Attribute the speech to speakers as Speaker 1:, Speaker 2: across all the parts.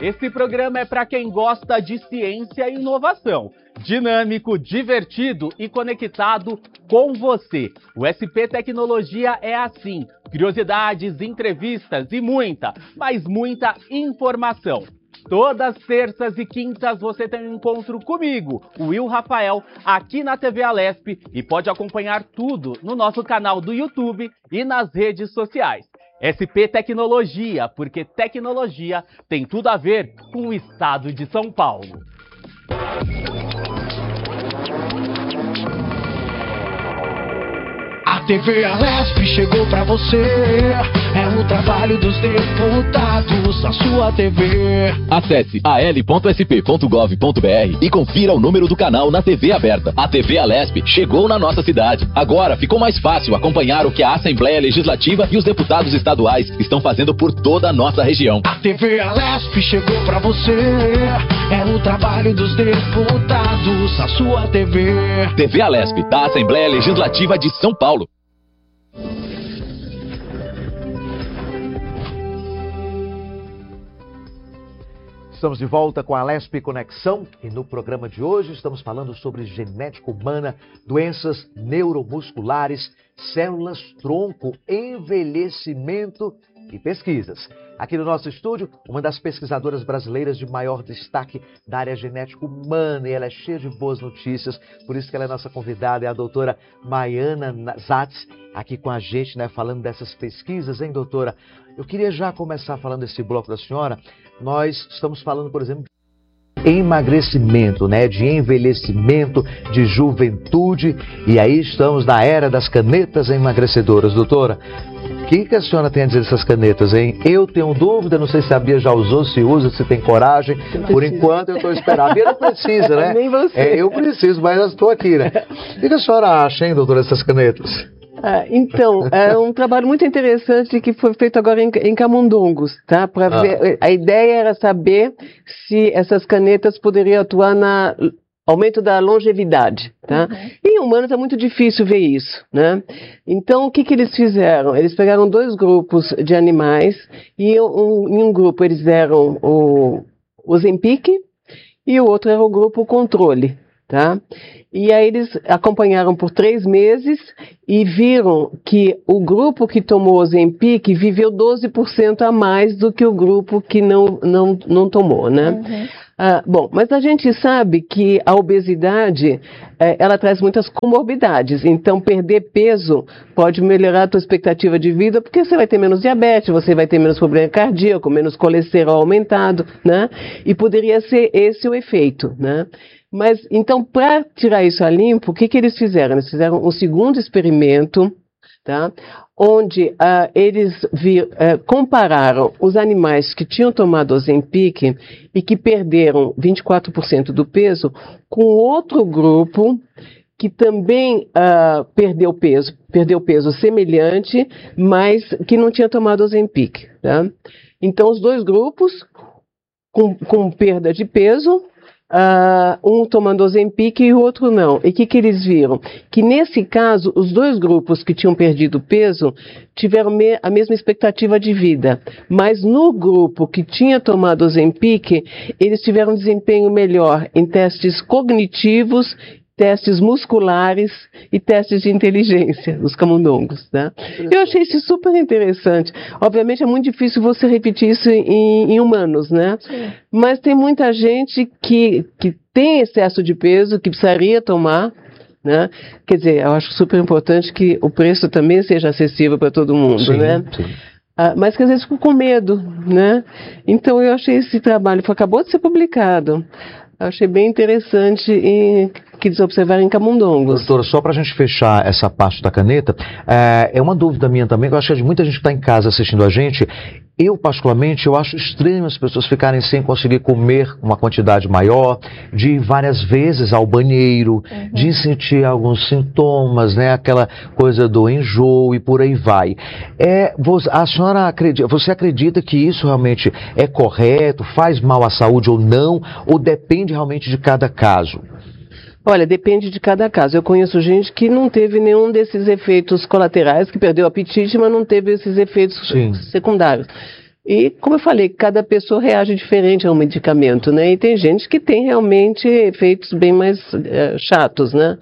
Speaker 1: Esse programa é para quem gosta de ciência e inovação. Dinâmico, divertido e conectado com você. O SP Tecnologia é assim. Curiosidades, entrevistas e muita, mas muita informação. Todas terças e quintas você tem um encontro comigo, o Will Rafael, aqui na TV Alesp, e pode acompanhar tudo no nosso canal do YouTube e nas redes sociais. SP Tecnologia, porque tecnologia tem tudo a ver com o estado de São Paulo.
Speaker 2: A TV Alesp chegou pra você, é o trabalho dos deputados na sua TV.
Speaker 3: Acesse al.sp.gov.br e confira o número do canal na TV aberta. A TV Alesp chegou na nossa cidade. Agora ficou mais fácil acompanhar o que a Assembleia Legislativa e os deputados estaduais estão fazendo por toda a nossa região.
Speaker 2: A TV Alesp chegou pra você, é o trabalho dos deputados na sua TV.
Speaker 3: TV Alesp, da Assembleia Legislativa de São Paulo.
Speaker 4: Estamos de volta com a Alesp Conexão e no programa de hoje estamos falando sobre genética humana, doenças neuromusculares, células-tronco, envelhecimento e pesquisas. Aqui no nosso estúdio, uma das pesquisadoras brasileiras de maior destaque da área genética humana, e ela é cheia de boas notícias, por isso que ela é nossa convidada, é a doutora Maiana Zatz, aqui com a gente, né, falando dessas pesquisas, hein, doutora? Eu queria já começar falando desse bloco da senhora. Nós estamos falando, por exemplo, de emagrecimento, né, de envelhecimento, de juventude, e aí estamos na era das canetas emagrecedoras, doutora. O que a senhora tem a dizer dessas canetas, hein? Eu tenho dúvida, não sei se a Bia já usou, se usa, se tem coragem. Por enquanto eu estou esperando. A Bia não precisa, né?
Speaker 5: Nem você.
Speaker 4: Eu preciso, mas eu estou aqui, né? O que a senhora acha, hein, doutora, dessas canetas?
Speaker 5: Então, é um trabalho muito interessante que foi feito agora em Camundongos, tá? Ver, a ideia era saber se essas canetas poderiam atuar na aumento da longevidade, tá? E em humanos é muito difícil ver isso, né? Então, o que eles fizeram? Eles pegaram dois grupos de animais e em um grupo eles deram o Ozempic e o outro era o grupo controle, tá? E aí eles acompanharam por 3 meses e viram que o grupo que tomou Ozempic viveu 12% a mais do que o grupo que não tomou, né? Bom, mas a gente sabe que a obesidade, ela traz muitas comorbidades. Então, perder peso pode melhorar a tua expectativa de vida, porque você vai ter menos diabetes, você vai ter menos problema cardíaco, menos colesterol aumentado, né? E poderia ser esse o efeito, né? Mas, então, para tirar isso a limpo, o que eles fizeram? Eles fizeram um segundo experimento, tá? Onde eles compararam os animais que tinham tomado Ozempic e que perderam 24% do peso com outro grupo que também perdeu peso semelhante, mas que não tinha tomado Ozempic, tá? Então, os dois grupos com perda de peso, um tomando Ozempic e o outro não. E o que eles viram? Que nesse caso, os dois grupos que tinham perdido peso tiveram a mesma expectativa de vida. Mas no grupo que tinha tomado Ozempic, eles tiveram um desempenho melhor em testes cognitivos, testes musculares e testes de inteligência, os camundongos, né? Eu achei isso super interessante. Obviamente é muito difícil você repetir isso em humanos, né? Sim. Mas tem muita gente que tem excesso de peso, que precisaria tomar, né? Quer dizer, eu acho super importante que o preço também seja acessível para todo mundo, sim, né? Sim. Mas que às vezes ficam com medo, né? Então eu achei esse trabalho, acabou de ser publicado. Eu achei bem interessante que eles observaram em camundongos.
Speaker 4: Doutora, só para a gente fechar essa parte da caneta, é uma dúvida minha também, que eu acho que de muita gente que está em casa assistindo a gente. Eu, particularmente, eu acho estranho as pessoas ficarem sem conseguir comer uma quantidade maior, de ir várias vezes ao banheiro, de sentir alguns sintomas, né? Aquela coisa do enjoo e por aí vai. A senhora você acredita que isso realmente é correto, faz mal à saúde ou não, ou depende realmente de cada caso?
Speaker 5: Olha, depende de cada caso. Eu conheço gente que não teve nenhum desses efeitos colaterais, que perdeu o apetite, mas não teve esses efeitos secundários. E, como eu falei, cada pessoa reage diferente ao medicamento, né? E tem gente que tem realmente efeitos bem mais chatos, né?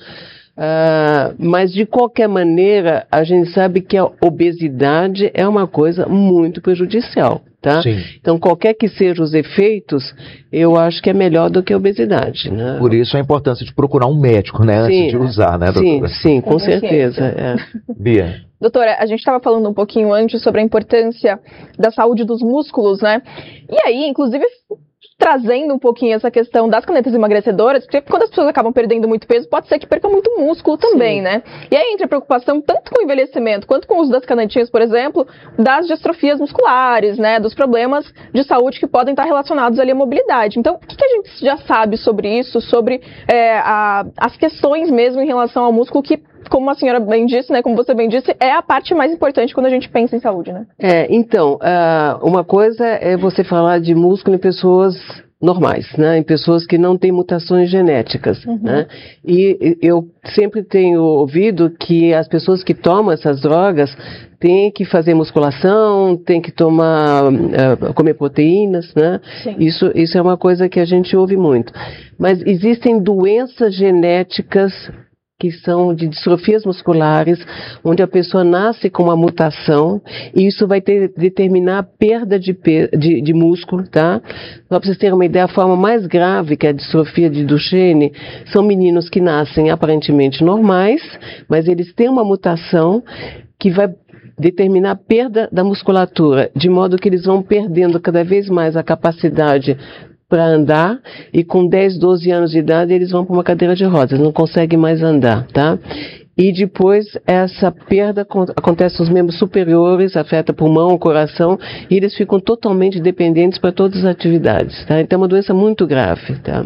Speaker 5: Mas, de qualquer maneira, a gente sabe que a obesidade é uma coisa muito prejudicial, tá?
Speaker 4: Sim.
Speaker 5: Então, qualquer que sejam os efeitos, eu acho que é melhor do que a obesidade, né?
Speaker 4: Por isso a importância de procurar um médico, né? Antes de usar, né, doutora?
Speaker 5: Sim, com certeza.
Speaker 4: Bia.
Speaker 6: Doutora, a gente estava falando um pouquinho antes sobre a importância da saúde dos músculos, né? E aí, inclusive, trazendo um pouquinho essa questão das canetas emagrecedoras, porque quando as pessoas acabam perdendo muito peso, pode ser que percam muito músculo também,
Speaker 5: Sim.
Speaker 6: né? E aí entra a preocupação tanto com o envelhecimento, quanto com o uso das canetinhas, por exemplo, das distrofias musculares, né? Dos problemas de saúde que podem estar relacionados ali à mobilidade. Então, o que a gente já sabe sobre isso, sobre as questões mesmo em relação ao músculo que, como a senhora bem disse, né, como você bem disse, é a parte mais importante quando a gente pensa em saúde, né?
Speaker 5: Então, uma coisa é você falar de músculo em pessoas normais, né, em pessoas que não têm mutações genéticas, né? E eu sempre tenho ouvido que as pessoas que tomam essas drogas têm que fazer musculação, têm que comer proteínas, né? Isso é uma coisa que a gente ouve muito. Mas existem doenças genéticas que são de distrofias musculares, onde a pessoa nasce com uma mutação, e isso vai determinar a perda de músculo, tá? Só para vocês terem uma ideia, a forma mais grave, que é a distrofia de Duchenne, são meninos que nascem aparentemente normais, mas eles têm uma mutação que vai determinar a perda da musculatura, de modo que eles vão perdendo cada vez mais a capacidade para andar, e com 10, 12 anos de idade eles vão para uma cadeira de rodas, não conseguem mais andar, tá? E depois essa perda acontece nos membros superiores, afeta pulmão, coração, e eles ficam totalmente dependentes para todas as atividades, tá? Então é uma doença muito grave, tá?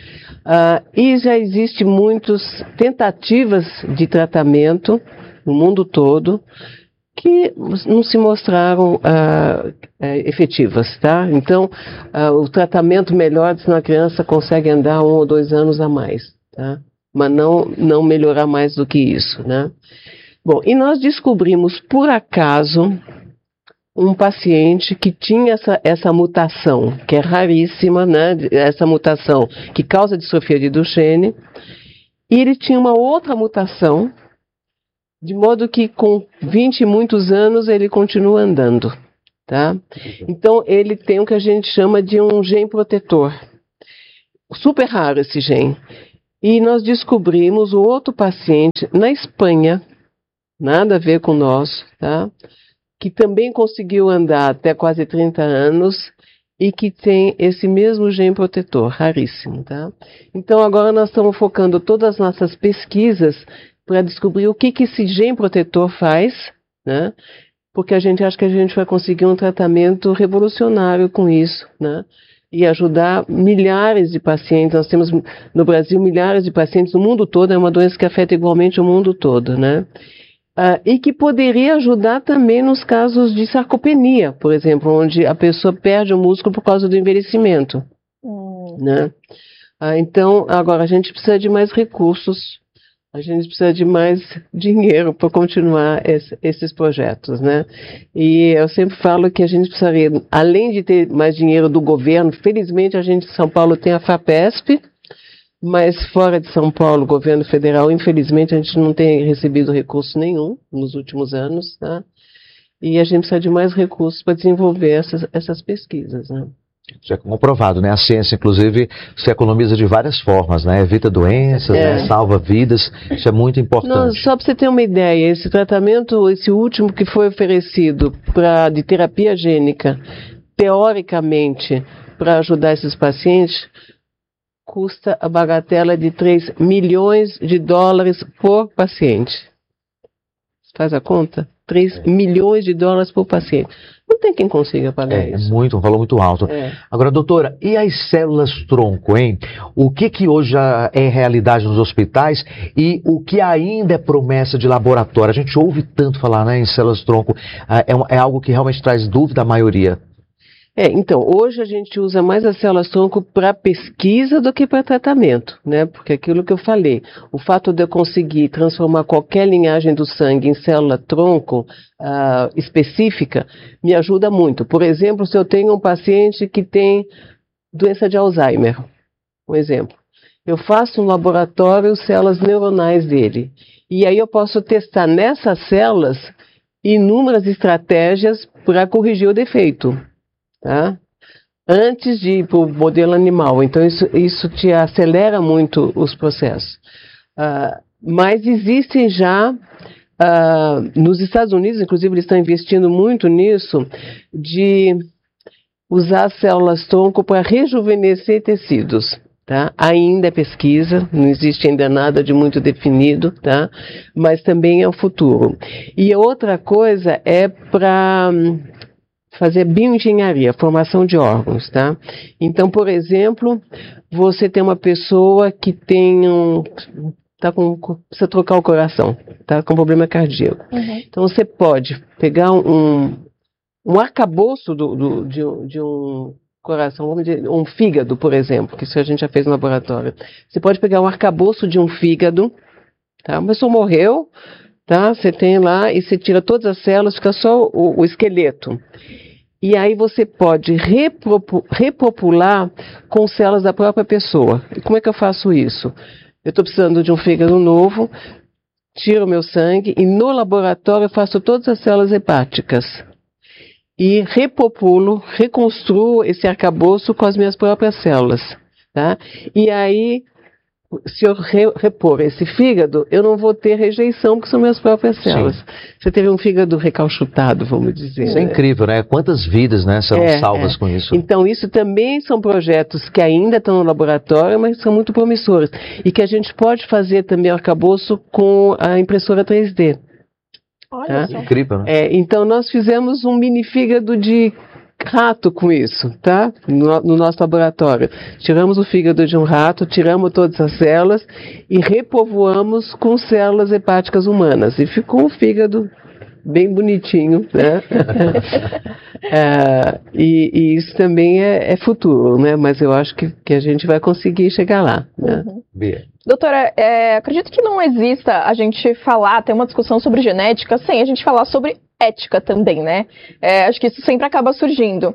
Speaker 5: E já existem muitas tentativas de tratamento no mundo todo que não se mostraram efetivas, tá? Então, o tratamento melhora se a criança consegue andar 1 ou 2 anos a mais, tá? Mas não melhorar mais do que isso, né? Bom, e nós descobrimos, por acaso, um paciente que tinha essa mutação, que é raríssima, né? Essa mutação que causa distrofia de Duchenne, e ele tinha uma outra mutação, de modo que com 20 e muitos anos ele continua andando, tá? Então ele tem o que a gente chama de um gene protetor. Super raro esse gene. E nós descobrimos o outro paciente na Espanha, nada a ver com o nosso, tá? Que também conseguiu andar até quase 30 anos e que tem esse mesmo gene protetor, raríssimo, tá? Então agora nós estamos focando todas as nossas pesquisas para descobrir o que esse gene protetor faz, né? Porque a gente acha que a gente vai conseguir um tratamento revolucionário com isso, né? E ajudar milhares de pacientes. Nós temos no Brasil milhares de pacientes no mundo todo, é uma doença que afeta igualmente o mundo todo, né? E que poderia ajudar também nos casos de sarcopenia, por exemplo, onde a pessoa perde o músculo por causa do envelhecimento, né? Então, agora a gente precisa de mais recursos. A gente precisa de mais dinheiro para continuar esses projetos, né? E eu sempre falo que a gente precisaria, além de ter mais dinheiro do governo, felizmente a gente em São Paulo tem a FAPESP, mas fora de São Paulo, governo federal, infelizmente a gente não tem recebido recurso nenhum nos últimos anos, tá? E a gente precisa de mais recursos para desenvolver essas pesquisas, né?
Speaker 4: Isso é comprovado, né? A ciência, inclusive, se economiza de várias formas, né? Evita doenças, né? Salva vidas. Isso é muito importante.
Speaker 5: Não, só para você ter uma ideia, esse tratamento, esse último que foi oferecido de terapia gênica, teoricamente, para ajudar esses pacientes, custa a bagatela de $3 milhões por paciente. Você faz a conta? $3 milhões por paciente. Não tem quem consiga pagar isso.
Speaker 4: Um valor muito alto. Agora, doutora, e as células-tronco, hein? O que hoje já é realidade nos hospitais e o que ainda é promessa de laboratório? A gente ouve tanto falar, né, em células-tronco. É algo que realmente traz dúvida à maioria.
Speaker 5: Então, hoje a gente usa mais as células-tronco para pesquisa do que para tratamento, né? Porque aquilo que eu falei, o fato de eu conseguir transformar qualquer linhagem do sangue em célula-tronco específica me ajuda muito. Por exemplo, se eu tenho um paciente que tem doença de Alzheimer, um exemplo, eu faço um laboratório células neuronais dele, e aí eu posso testar nessas células inúmeras estratégias para corrigir o defeito. Tá? Antes de ir para o modelo animal. Então, isso te acelera muito os processos. Mas existem já, nos Estados Unidos, inclusive, eles estão investindo muito nisso, de usar células-tronco para rejuvenescer tecidos. Tá? Ainda é pesquisa, não existe ainda nada de muito definido, tá? Mas também é o futuro. E a outra coisa é para fazer bioengenharia, formação de órgãos, tá? Então, por exemplo, você tem uma pessoa que tem precisa trocar o coração, tá? Com problema cardíaco. Uhum. Então, você pode pegar um arcabouço de um coração, vamos dizer, um fígado, por exemplo, que isso a gente já fez no laboratório. Você pode pegar um arcabouço de um fígado, tá? A pessoa morreu, tá? Você tem lá e você tira todas as células, fica só o esqueleto. E aí você pode repopular com células da própria pessoa. E como é que eu faço isso? Eu estou precisando de um fígado novo, tiro o meu sangue e no laboratório eu faço todas as células hepáticas. E repopulo, reconstruo esse arcabouço com as minhas próprias células. Tá? E aí, se eu repor esse fígado, eu não vou ter rejeição, porque são minhas próprias células. Sim. Você teve um fígado recalchutado, vamos dizer.
Speaker 4: Isso é incrível, né? Quantas vidas, né, serão salvas com isso?
Speaker 5: Então, isso também são projetos que ainda estão no laboratório, mas são muito promissores. E que a gente pode fazer também o arcabouço com a impressora 3D.
Speaker 6: Olha
Speaker 5: só.
Speaker 4: Incrível, né?
Speaker 5: Então, nós fizemos um mini fígado de rato com isso, tá? No nosso laboratório. Tiramos o fígado de um rato, tiramos todas as células e repovoamos com células hepáticas humanas. E ficou um fígado bem bonitinho, né? E isso também é futuro, né? Mas eu acho que a gente vai conseguir chegar lá, né?
Speaker 6: Uhum. Doutora, acredito que não exista a gente ter uma discussão sobre genética sem a gente falar sobre ética também, né? Acho que isso sempre acaba surgindo.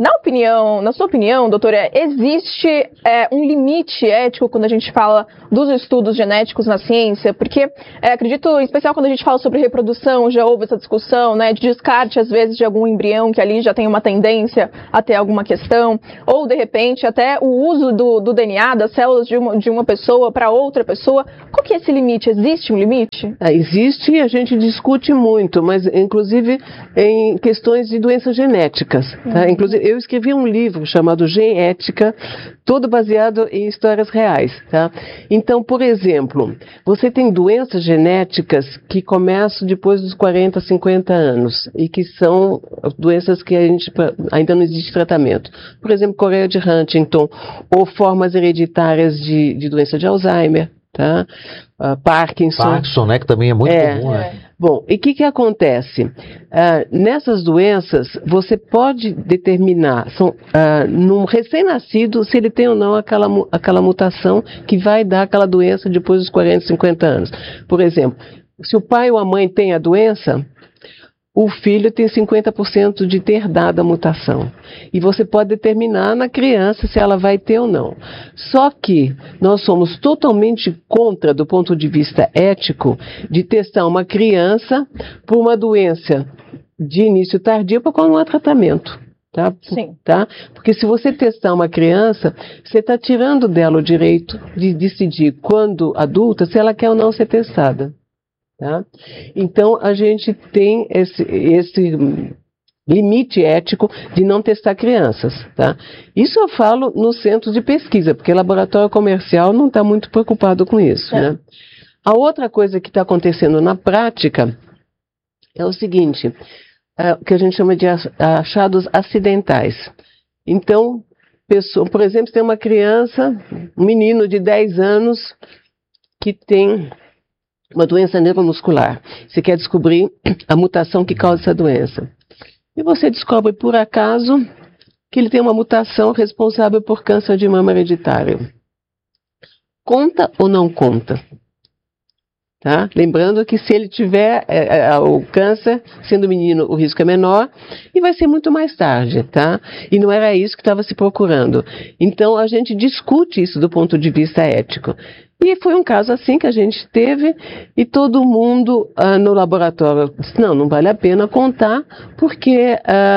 Speaker 6: Na sua opinião, doutora, existe um limite ético quando a gente fala dos estudos genéticos na ciência? Porque acredito, em especial quando a gente fala sobre reprodução, já houve essa discussão, né, de descarte, às vezes, de algum embrião que ali já tem uma tendência a ter alguma questão, ou, de repente, até o uso do DNA, das células de uma pessoa para outra pessoa. Qual que é esse limite? Existe um limite?
Speaker 5: Existe, e a gente discute muito, mas, inclusive, em questões de doenças genéticas. Tá? Inclusive, eu escrevi um livro chamado Genética, todo baseado em histórias reais. Tá? Então, por exemplo, você tem doenças genéticas que começam depois dos 40, 50 anos e que são doenças que ainda não existe tratamento. Por exemplo, Coreia de Huntington ou formas hereditárias de doença de Alzheimer. Tá? Parkinson,
Speaker 4: né, que também é muito comum, né?
Speaker 5: Bom, e o que acontece? Nessas doenças, você pode determinar, num recém-nascido, se ele tem ou não aquela mutação que vai dar aquela doença depois dos 40, 50 anos. Por exemplo, se o pai ou a mãe tem a doença, o filho tem 50% de ter dado a mutação. E você pode determinar na criança se ela vai ter ou não. Só que nós somos totalmente contra, do ponto de vista ético, de testar uma criança por uma doença de início tardio para qual não há tratamento. Tá?
Speaker 6: Sim.
Speaker 5: Tá? Porque se você testar uma criança, você está tirando dela o direito de decidir, quando adulta, se ela quer ou não ser testada. Tá? Então, a gente tem esse limite ético de não testar crianças. Tá? Isso eu falo nos centros de pesquisa, porque o laboratório comercial não está muito preocupado com isso. Né? A outra coisa que está acontecendo na prática é o seguinte, que a gente chama de achados acidentais. Então, por exemplo, tem uma criança, um menino de 10 anos, que tem uma doença neuromuscular. Você quer descobrir a mutação que causa essa doença. E você descobre, por acaso, que ele tem uma mutação responsável por câncer de mama hereditário. Conta ou não conta? Tá? Lembrando que se ele tiver o câncer, sendo menino, o risco é menor e vai ser muito mais tarde, tá? E não era isso que estava se procurando. Então a gente discute isso do ponto de vista ético. E foi um caso assim que a gente teve e todo mundo no laboratório disse, não vale a pena contar porque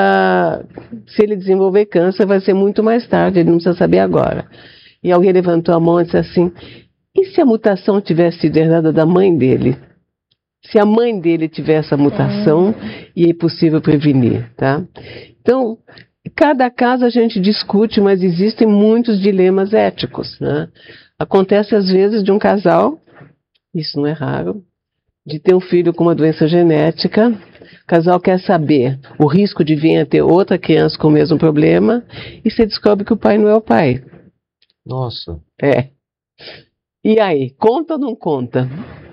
Speaker 5: se ele desenvolver câncer vai ser muito mais tarde, ele não precisa saber agora. E alguém levantou a mão e disse assim, e se a mutação tivesse sido herdada da mãe dele? Se a mãe dele tivesse essa mutação e é possível prevenir, tá? Então, cada caso a gente discute, mas existem muitos dilemas éticos, né? Acontece às vezes de um casal, isso não é raro, de ter um filho com uma doença genética, o casal quer saber o risco de vir a ter outra criança com o mesmo problema, e você descobre que o pai não é o pai.
Speaker 4: Nossa.
Speaker 5: E aí, conta ou não conta?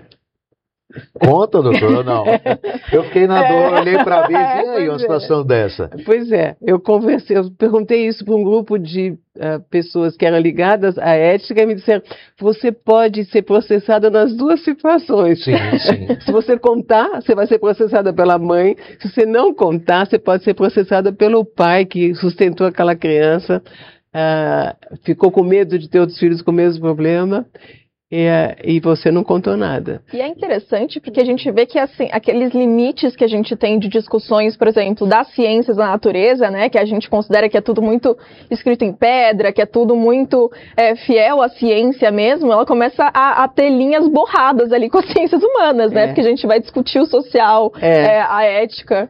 Speaker 4: Conta, doutor, ou não? Eu fiquei na dor, olhei para ver, e aí, uma situação dessa?
Speaker 5: Pois é, eu perguntei isso para um grupo de pessoas que eram ligadas à ética e me disseram, você pode ser processada nas duas situações.
Speaker 4: Sim.
Speaker 5: Se você contar, você vai ser processada pela mãe, se você não contar, você pode ser processada pelo pai que sustentou aquela criança, ficou com medo de ter outros filhos com o mesmo problema. E você não contou nada.
Speaker 6: E é interessante porque a gente vê que assim, aqueles limites que a gente tem de discussões, por exemplo, das ciências da natureza, né, que a gente considera que é tudo muito escrito em pedra, que é tudo muito fiel à ciência mesmo, ela começa a ter linhas borradas ali com as ciências humanas, né, porque a gente vai discutir o social, a ética.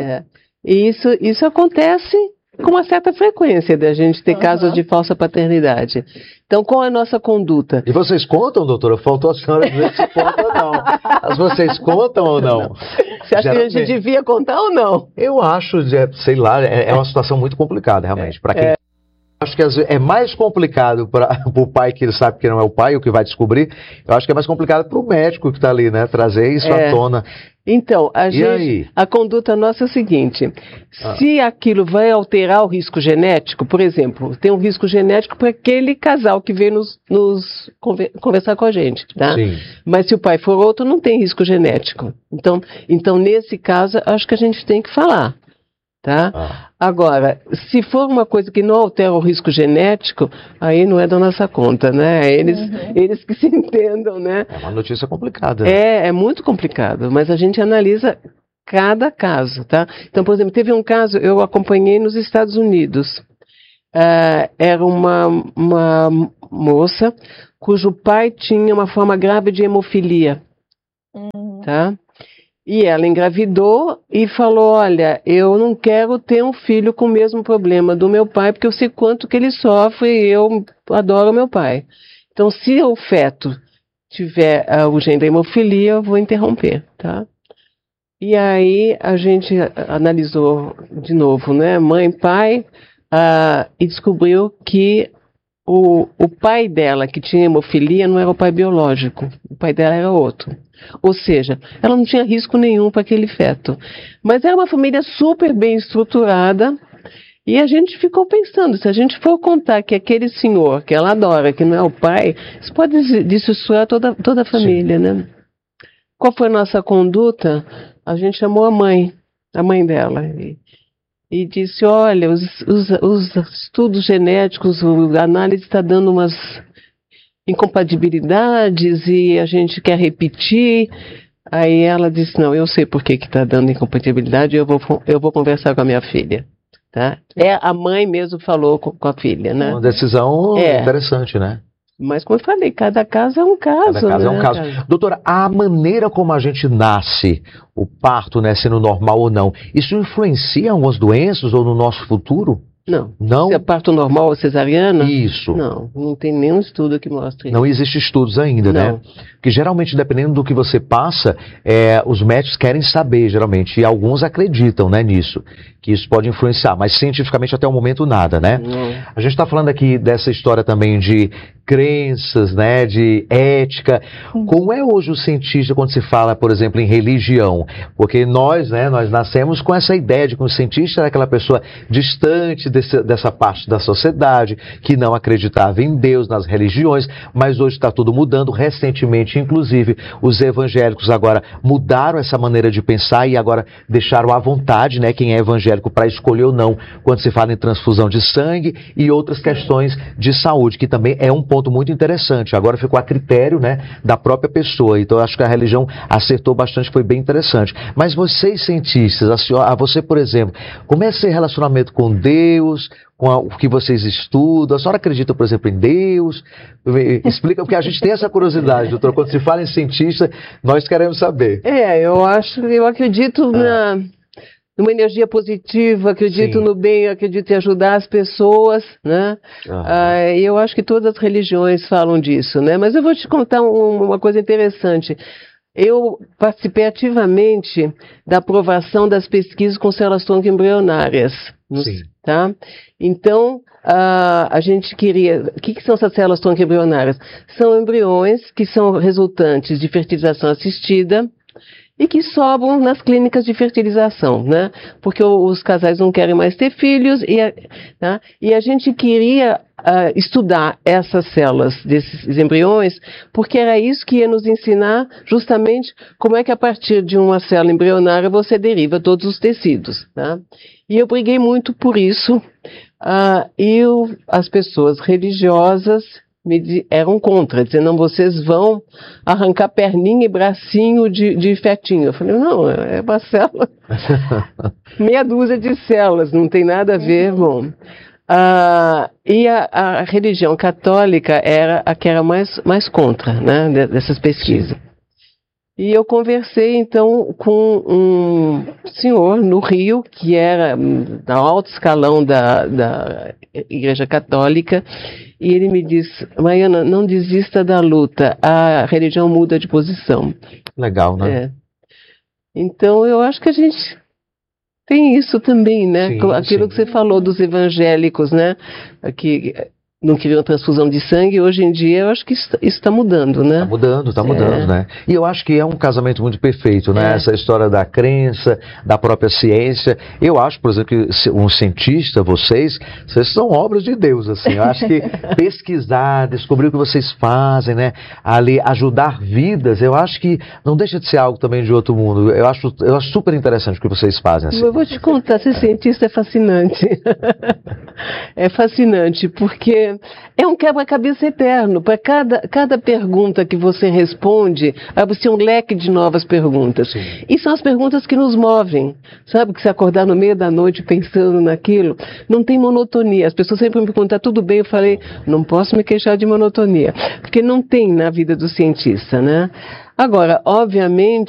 Speaker 5: E isso acontece com uma certa frequência da gente ter casos de falsa paternidade. Então, qual é a nossa conduta?
Speaker 4: E vocês contam, doutora? Faltou a senhora dizer se conta ou não. Mas vocês contam ou não?
Speaker 5: Você acha que a gente devia contar ou não?
Speaker 4: Eu acho, sei lá, é uma situação muito complicada, realmente. Para quem acho que é mais complicado para o pai que ele sabe que não é o pai, o que vai descobrir. Eu acho que é mais complicado para o médico que está ali, né? Trazer isso à tona.
Speaker 5: Então, a conduta nossa é o seguinte, se aquilo vai alterar o risco genético, por exemplo, tem um risco genético para aquele casal que veio nos conversar com a gente, tá?
Speaker 4: Sim.
Speaker 5: Mas se o pai for outro, não tem risco genético. Então nesse caso, acho que a gente tem que falar, tá? Agora, se for uma coisa que não altera o risco genético, aí não é da nossa conta, né? Eles que se entendam, né?
Speaker 4: É uma notícia complicada. Né?
Speaker 5: É muito complicado, mas a gente analisa cada caso, tá? Então, por exemplo, teve um caso, eu acompanhei nos Estados Unidos. Era uma moça cujo pai tinha uma forma grave de hemofilia, tá? E ela engravidou e falou, olha, eu não quero ter um filho com o mesmo problema do meu pai, porque eu sei quanto que ele sofre e eu adoro meu pai. Então, se o feto tiver o gene da hemofilia, eu vou interromper, tá? E aí a gente analisou de novo, né, mãe, pai, e descobriu que o pai dela, que tinha hemofilia, não era o pai biológico, o pai dela era outro. Ou seja, ela não tinha risco nenhum para aquele feto. Mas era uma família super bem estruturada e a gente ficou pensando, se a gente for contar que aquele senhor, que ela adora, que não é o pai, isso pode desestruturar toda a família, né? Qual foi a nossa conduta? A gente chamou a mãe dela e disse, olha, os estudos genéticos, a análise está dando umas incompatibilidades e a gente quer repetir. Aí ela disse, não, eu sei por que está dando incompatibilidade, eu vou conversar com a minha filha. Tá? A mãe mesmo falou com a filha, né?
Speaker 4: Uma decisão interessante, né?
Speaker 5: Mas como eu falei, cada caso é um caso.
Speaker 4: Cada caso é um caso. Doutora, a maneira como a gente nasce, o parto, né, sendo normal ou não, isso influencia em algumas doenças ou no nosso futuro?
Speaker 5: Não.
Speaker 4: Não?
Speaker 5: Se é parto normal ou cesariana?
Speaker 4: Isso.
Speaker 5: Não tem nenhum estudo que mostre isso.
Speaker 4: Não existe estudos ainda, né? Porque geralmente, dependendo do que você passa, os médicos querem saber, geralmente, e alguns acreditam, né, nisso. que isso pode influenciar, mas cientificamente até o momento nada, né? A gente está falando aqui dessa história também de crenças, né, de ética. Como é hoje o cientista quando se fala, por exemplo, em religião? Porque nós nascemos com essa ideia de que o cientista era aquela pessoa distante dessa parte da sociedade, que não acreditava em Deus, nas religiões, mas hoje está tudo mudando. Recentemente, inclusive, os evangélicos agora mudaram essa maneira de pensar e agora deixaram à vontade, né, quem é evangélico para escolher ou não, quando se fala em transfusão de sangue e outras questões de saúde, que também é um ponto muito interessante. Agora ficou a critério, né, da própria pessoa. Então eu acho que a religião acertou bastante, foi bem interessante. Mas vocês cientistas, você, por exemplo, como é esse relacionamento com Deus, com o que vocês estudam? A senhora acredita, por exemplo, em Deus? Explica, porque a gente tem essa curiosidade, doutor. Quando se fala em cientista, nós queremos saber.
Speaker 5: Eu acredito numa energia positiva, acredito no bem, acredito em ajudar as pessoas, né? Eu acho que todas as religiões falam disso, né? Mas eu vou te contar uma coisa interessante. Eu participei ativamente da aprovação das pesquisas com células-tronco embrionárias.
Speaker 4: Sim.
Speaker 5: Tá? Então, a gente queria... O que são essas células-tronco embrionárias? São embriões que são resultantes de fertilização assistida e que sobram nas clínicas de fertilização, né? Porque os casais não querem mais ter filhos e a gente queria estudar essas células desses embriões, porque era isso que ia nos ensinar justamente como é que a partir de uma célula embrionária você deriva todos os tecidos, tá? E eu briguei muito por isso, as pessoas religiosas eram contra, dizendo, não, vocês vão arrancar perninha e bracinho de fetinho. Eu falei, não, é uma célula, meia dúzia de células, não tem nada a ver, bom. E a religião católica era a que era mais contra, né, dessas pesquisas. E eu conversei, então, com um senhor no Rio, que era do alto escalão da Igreja Católica, e ele me disse, Mariana, não desista da luta, a religião muda de posição.
Speaker 4: Legal, né?
Speaker 5: Então, eu acho que a gente tem isso também, né?
Speaker 4: Sim,
Speaker 5: aquilo que você falou dos evangélicos, né? Que não queriam transfusão de sangue, hoje em dia eu acho que isso está mudando, né?
Speaker 4: Está mudando, né? E eu acho que é um casamento muito perfeito, né? Essa história da crença, da própria ciência. Eu acho, por exemplo, que um cientista, vocês são obras de Deus, assim. Eu acho que pesquisar, descobrir o que vocês fazem, né? Ali, ajudar vidas, eu acho que não deixa de ser algo também de outro mundo. Eu acho super interessante o que vocês fazem, assim.
Speaker 5: Eu vou te contar, ser cientista é fascinante. É fascinante, porque é um quebra-cabeça eterno. Para cada pergunta que você responde, você tem um leque de novas perguntas.
Speaker 4: Sim.
Speaker 5: E são as perguntas que nos movem. Sabe, que se acordar no meio da noite pensando naquilo, não tem monotonia. As pessoas sempre me perguntam, tudo bem? Eu falei, não posso me queixar de monotonia. Porque não tem na vida do cientista, né? Agora, obviamente,